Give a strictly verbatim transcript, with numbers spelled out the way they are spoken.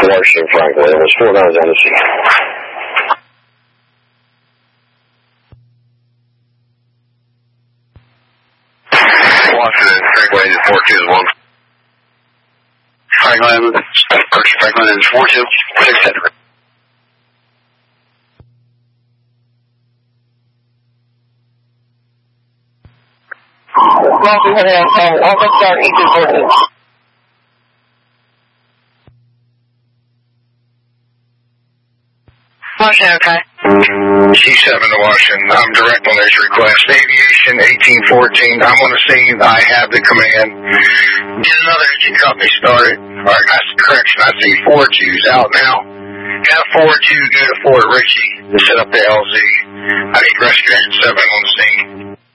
Washington Franklin. It was four guys on the scene. Washington Franklin is four two one. Franklin, Franklin is four two six seven. Welcome to the welcome to our eight two four two. Washington, okay. C seven to Washington. I'm direct on this request. Aviation eighteen fourteen. I'm on the scene. I have the command. Get another engine company started. All right, that's the correction. I see four twos out now. Have four two go to Fort Ritchie to set up the L Z. I need rescue engine seven on the scene.